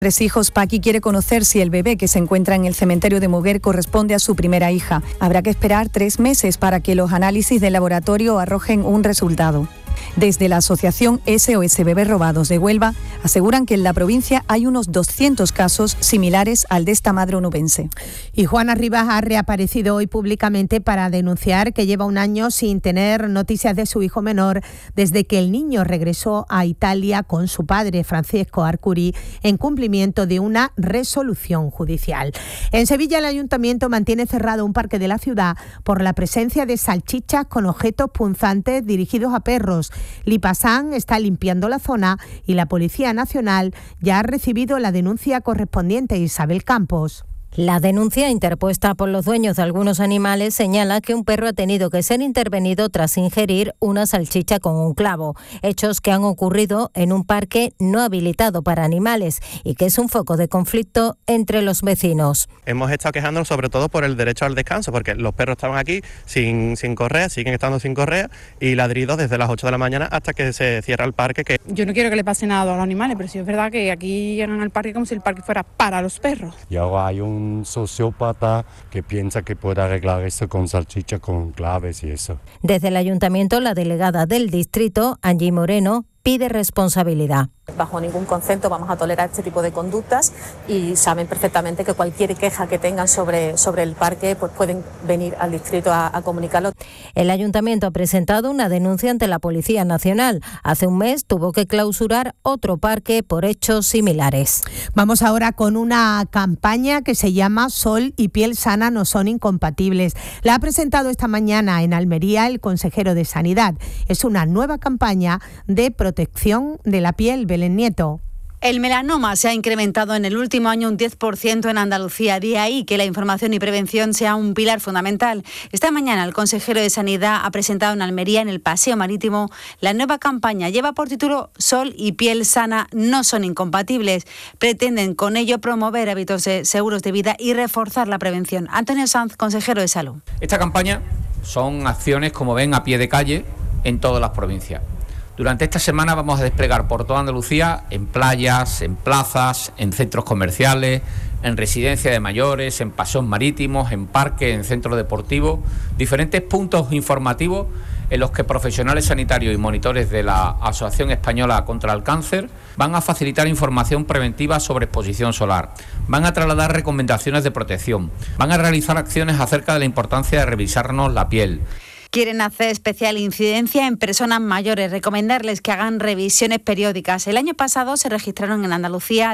3 hijos, Paqui quiere conocer si el bebé que se encuentra en el cementerio de Moguer corresponde a su primera hija. Habrá que esperar 3 meses para que los análisis del laboratorio arrojen un resultado. Desde la asociación SOS Bebés Robados de Huelva aseguran que en la provincia hay unos 200 casos similares al de esta madre onubense. Y Juana Rivas ha reaparecido hoy públicamente para denunciar que lleva un año sin tener noticias de su hijo menor desde que el niño regresó a Italia con su padre, Francesco Arcuri, en cumplimiento de una resolución judicial. En Sevilla, el ayuntamiento mantiene cerrado un parque de la ciudad por la presencia de salchichas con objetos punzantes dirigidos a perros. Lipasan está limpiando la zona y la Policía Nacional ya ha recibido la denuncia correspondiente. Isabel Campos. La denuncia interpuesta por los dueños de algunos animales señala que un perro ha tenido que ser intervenido tras ingerir una salchicha con un clavo, hechos que han ocurrido en un parque no habilitado para animales y que es un foco de conflicto entre los vecinos. Hemos estado quejándonos sobre todo por el derecho al descanso, porque los perros estaban aquí sin correa, siguen estando sin correa y ladridos desde las 8 de la mañana hasta que se cierra el parque. Yo no quiero que le pase nada a los animales, pero sí es verdad que aquí llegan al parque como si el parque fuera para los perros. Y ahora hay un sociópata que piensa que puede arreglar esto con salchicha, con claves y eso. Desde el ayuntamiento, la delegada del distrito, Angie Moreno, pide responsabilidad. Bajo ningún concepto vamos a tolerar este tipo de conductas y saben perfectamente que cualquier queja que tengan sobre el parque pues pueden venir al distrito a comunicarlo. El ayuntamiento ha presentado una denuncia ante la Policía Nacional. Hace un mes tuvo que clausurar otro parque por hechos similares. Vamos ahora con una campaña que se llama Sol y piel sana no son incompatibles. La ha presentado esta mañana en Almería el consejero de Sanidad. Es una nueva campaña de protección de la piel. Belén Nieto. El melanoma se ha incrementado en el último año un 10% en Andalucía. De ahí que la información y prevención sea un pilar fundamental. Esta mañana el consejero de Sanidad ha presentado en Almería, en el Paseo Marítimo, la nueva campaña. Lleva por título Sol y piel sana no son incompatibles. Pretenden con ello promover hábitos seguros de vida y reforzar la prevención. Antonio Sanz, consejero de Salud. Esta campaña son acciones, como ven, a pie de calle en todas las provincias. Durante esta semana vamos a desplegar por toda Andalucía, en playas, en plazas, en centros comerciales, en residencias de mayores, en paseos marítimos, en parques, en centros deportivos, diferentes puntos informativos en los que profesionales sanitarios y monitores de la Asociación Española contra el Cáncer van a facilitar información preventiva sobre exposición solar, van a trasladar recomendaciones de protección, van a realizar acciones acerca de la importancia de revisarnos la piel. Quieren hacer especial incidencia en personas mayores, recomendarles que hagan revisiones periódicas. El año pasado se registraron en Andalucía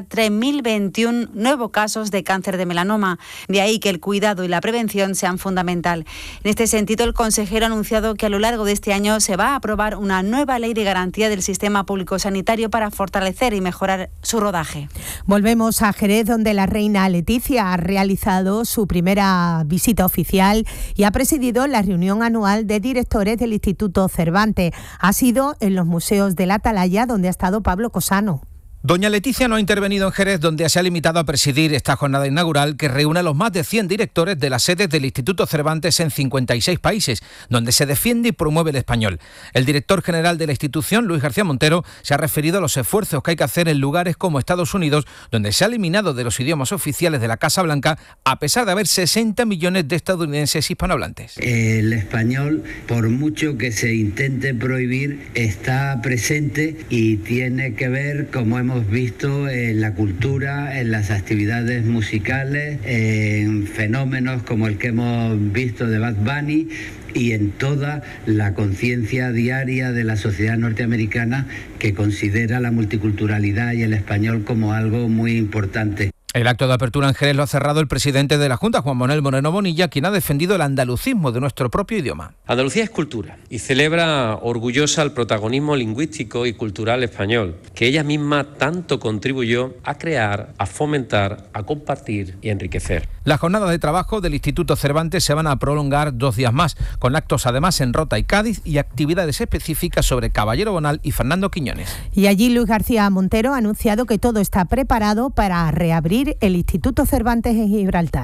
3.021 nuevos casos de cáncer de melanoma. De ahí que el cuidado y la prevención sean fundamental. En este sentido, el consejero ha anunciado que a lo largo de este año se va a aprobar una nueva ley de garantía del sistema público sanitario para fortalecer y mejorar su rodaje. Volvemos a Jerez, donde la reina Leticia ha realizado su primera visita oficial y ha presidido la reunión anual de directores del Instituto Cervantes. Ha sido en los museos de la Atalaya, donde ha estado Pablo Cosano. Doña Leticia no ha intervenido en Jerez, donde se ha limitado a presidir esta jornada inaugural que reúne a los más de 100 directores de las sedes del Instituto Cervantes en 56 países, donde se defiende y promueve el español. El director general de la institución, Luis García Montero, se ha referido a los esfuerzos que hay que hacer en lugares como Estados Unidos, donde se ha eliminado de los idiomas oficiales de la Casa Blanca, a pesar de haber 60 millones de estadounidenses hispanohablantes. El español, por mucho que se intente prohibir, está presente y tiene que ver, como hemos visto, en la cultura, en las actividades musicales, en fenómenos como el que hemos visto de Bad Bunny y en toda la conciencia diaria de la sociedad norteamericana, que considera la multiculturalidad y el español como algo muy importante. El acto de apertura en Jerez lo ha cerrado el presidente de la Junta, Juan Manuel Moreno Bonilla, quien ha defendido el andalucismo de nuestro propio idioma. Andalucía es cultura y celebra orgullosa el protagonismo lingüístico y cultural español, que ella misma tanto contribuyó a crear, a fomentar, a compartir y enriquecer. Las jornadas de trabajo del Instituto Cervantes se van a prolongar 2 días más, con actos además en Rota y Cádiz y actividades específicas sobre Caballero Bonal y Fernando Quiñones. Y allí Luis García Montero ha anunciado que todo está preparado para reabrir el Instituto Cervantes en Gibraltar.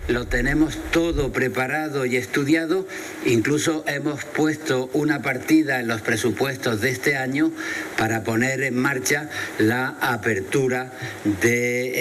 Lo tenemos todo preparado y estudiado, incluso hemos puesto una partida en los presupuestos de este año para poner en marcha la apertura de